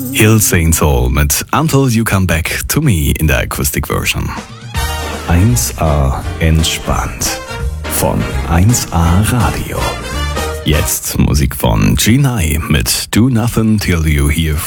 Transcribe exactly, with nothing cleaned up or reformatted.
Hillsing Soul mit Until You Come Back to Me in der Acoustic Version. eins A entspannt von eins A Radio. Jetzt Musik von G nine mit Do Nothing Till You Hear